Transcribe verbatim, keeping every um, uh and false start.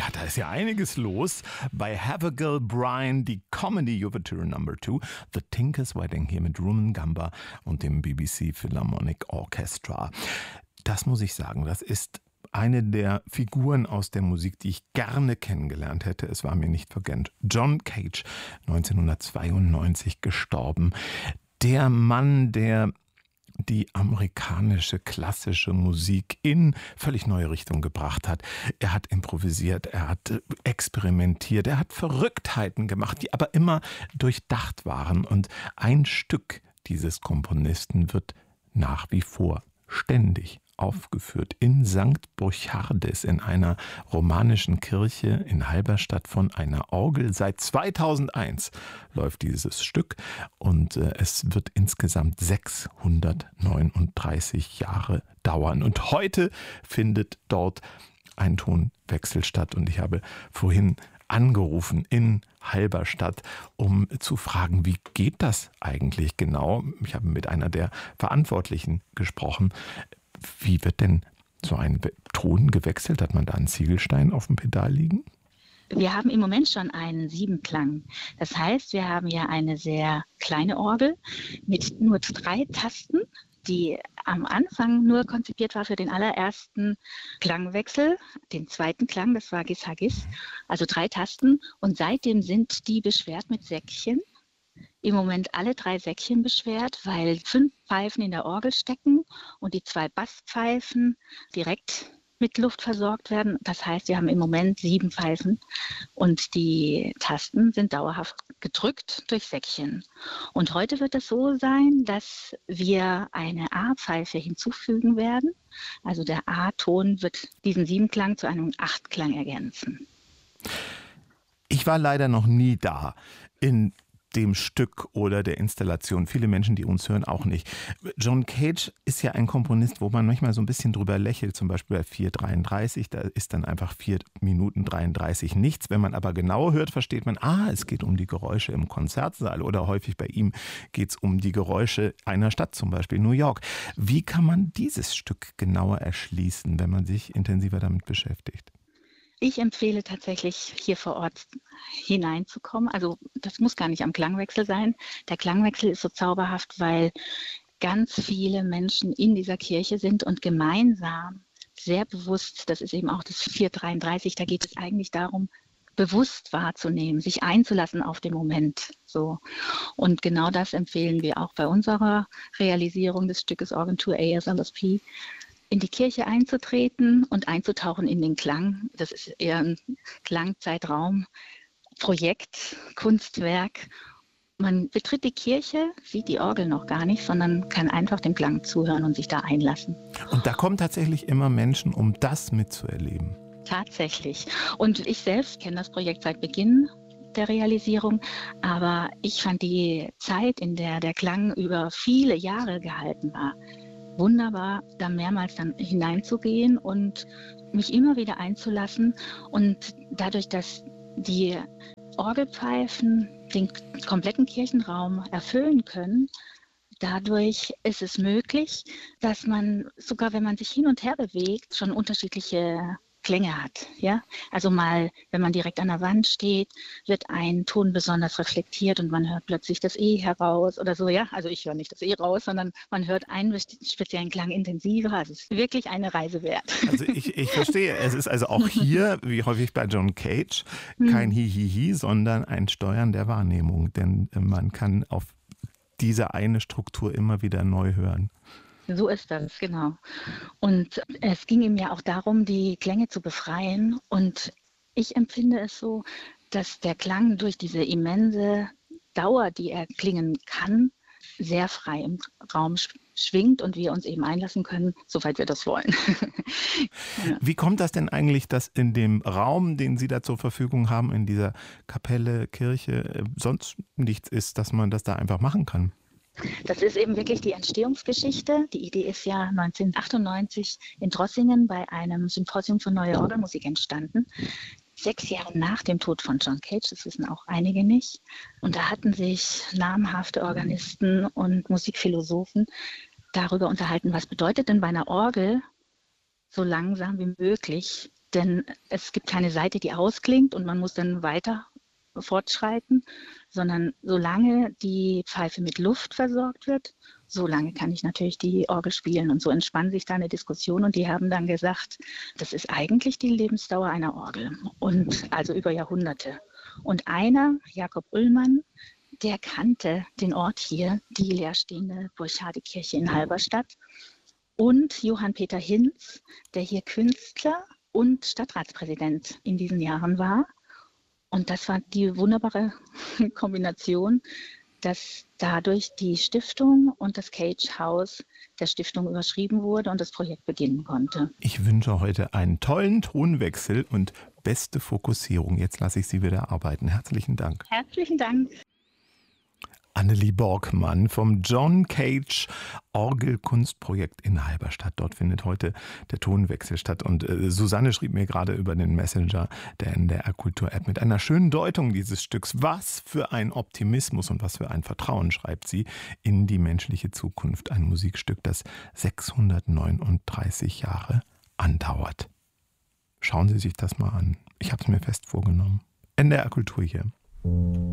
Ja, da ist ja einiges los. Bei Havergal Brian, die Comedy Ouverture Number Two, The Tinker's Wedding hier mit Rumon Gamba und dem B B C Philharmonic Orchestra. Das muss ich sagen, das ist eine der Figuren aus der Musik, die ich gerne kennengelernt hätte. Es war mir nicht vergönnt. John Cage, neunzehnhundertzweiundneunzig gestorben. Der Mann, der die amerikanische klassische Musik in völlig neue Richtung gebracht hat. Er hat improvisiert, er hat experimentiert, er hat Verrücktheiten gemacht, die aber immer durchdacht waren. Und ein Stück dieses Komponisten wird nach wie vor ständig aufgeführt in Sankt Burchardis in einer romanischen Kirche in Halberstadt von einer Orgel. Seit zweitausendeins läuft dieses Stück und äh, es wird insgesamt sechshundertneununddreißig Jahre dauern. Und heute findet dort ein Tonwechsel statt und ich habe vorhin angerufen in Halberstadt, um zu fragen, wie geht das eigentlich genau? Ich habe mit einer der Verantwortlichen gesprochen. Wie wird denn so ein Ton gewechselt? Hat man da einen Ziegelstein auf dem Pedal liegen? Wir haben im Moment schon einen Siebenklang. Das heißt, wir haben ja eine sehr kleine Orgel mit nur drei Tasten, die am Anfang nur konzipiert war für den allerersten Klangwechsel, den zweiten Klang, das war Gis-Ha-Gis, also drei Tasten. Und seitdem sind die beschwert mit Säckchen. Im Moment alle drei Säckchen beschwert, weil fünf Pfeifen in der Orgel stecken und die zwei Basspfeifen direkt mit Luft versorgt werden. Das heißt, wir haben im Moment sieben Pfeifen und die Tasten sind dauerhaft gedrückt durch Säckchen. Und heute wird es so sein, dass wir eine A-Pfeife hinzufügen werden. Also der A-Ton wird diesen Siebenklang zu einem Achtklang ergänzen. Ich war leider noch nie da in dem Stück oder der Installation. Viele Menschen, die uns hören, auch nicht. John Cage ist ja ein Komponist, wo man manchmal so ein bisschen drüber lächelt, zum Beispiel bei vier dreiunddreißig, da ist dann einfach vier Minuten dreiunddreißig nichts. Wenn man aber genau hört, versteht man, ah, es geht um die Geräusche im Konzertsaal oder häufig bei ihm geht es um die Geräusche einer Stadt, zum Beispiel New York. Wie kann man dieses Stück genauer erschließen, wenn man sich intensiver damit beschäftigt? Ich empfehle tatsächlich, hier vor Ort hineinzukommen. Also das muss gar nicht am Klangwechsel sein. Der Klangwechsel ist so zauberhaft, weil ganz viele Menschen in dieser Kirche sind und gemeinsam sehr bewusst, das ist eben auch das vier dreiunddreißig, da geht es eigentlich darum, bewusst wahrzunehmen, sich einzulassen auf den Moment. So. Und genau das empfehlen wir auch bei unserer Realisierung des Stückes Organ to A S L S P. In die Kirche einzutreten und einzutauchen in den Klang. Das ist eher ein Klangzeitraum, Projekt, Kunstwerk. Man betritt die Kirche, sieht die Orgel noch gar nicht, sondern kann einfach dem Klang zuhören und sich da einlassen. Und da kommen tatsächlich immer Menschen, um das mitzuerleben. Tatsächlich. Und ich selbst kenne das Projekt seit Beginn der Realisierung, aber ich fand die Zeit, in der der Klang über viele Jahre gehalten war, wunderbar, da mehrmals dann hineinzugehen und mich immer wieder einzulassen. Und dadurch, dass die Orgelpfeifen den kompletten Kirchenraum erfüllen können, dadurch ist es möglich, dass man, sogar wenn man sich hin und her bewegt, schon unterschiedliche Klänge hat. Ja? Also mal, wenn man direkt an der Wand steht, wird ein Ton besonders reflektiert und man hört plötzlich das E heraus oder so. Ja, also ich höre nicht das E raus, sondern man hört einen speziellen Klang intensiver. Also es ist wirklich eine Reise wert. Also ich, ich verstehe. Es ist also auch hier, wie häufig bei John Cage, kein Hi-Hi-Hi, sondern ein Steuern der Wahrnehmung. Denn man kann auf diese eine Struktur immer wieder neu hören. So ist das, genau. Und es ging ihm ja auch darum, die Klänge zu befreien. Und ich empfinde es so, dass der Klang durch diese immense Dauer, die er klingen kann, sehr frei im Raum schwingt und wir uns eben einlassen können, soweit wir das wollen. Ja. Wie kommt das denn eigentlich, dass in dem Raum, den Sie da zur Verfügung haben, in dieser Kapelle, Kirche, sonst nichts ist, dass man das da einfach machen kann? Das ist eben wirklich die Entstehungsgeschichte. Die Idee ist ja neunzehnhundertachtundneunzig in Drossingen bei einem Symposium für neue Orgelmusik entstanden. Sechs Jahre nach dem Tod von John Cage, das wissen auch einige nicht. Und da hatten sich namhafte Organisten und Musikphilosophen darüber unterhalten, was bedeutet denn bei einer Orgel so langsam wie möglich denn es gibt keine Seite, die ausklingt und man muss dann weiter fortschreiten, sondern solange die Pfeife mit Luft versorgt wird, solange kann ich natürlich die Orgel spielen. Und so entspann sich da eine Diskussion und die haben dann gesagt, das ist eigentlich die Lebensdauer einer Orgel und also über Jahrhunderte. Und einer, Jakob Ullmann, der kannte den Ort hier, die leerstehende Burchardekirche in Halberstadt, und Johann Peter Hinz, der hier Künstler und Stadtratspräsident in diesen Jahren war. Und das war die wunderbare Kombination, dass dadurch die Stiftung und das Cage House der Stiftung überschrieben wurde und das Projekt beginnen konnte. Ich wünsche heute einen tollen Tonwechsel und beste Fokussierung. Jetzt lasse ich Sie wieder arbeiten. Herzlichen Dank. Herzlichen Dank. Annelie Borgmann vom John Cage Orgelkunstprojekt in Halberstadt. Dort findet heute der Tonwechsel statt. Und äh, Susanne schrieb mir gerade über den Messenger der N D R Kultur-App mit einer schönen Deutung dieses Stücks. Was für ein Optimismus und was für ein Vertrauen, schreibt sie, in die menschliche Zukunft. Ein Musikstück, das sechshundertneununddreißig Jahre andauert. Schauen Sie sich das mal an. Ich habe es mir fest vorgenommen. N D R Kultur hier.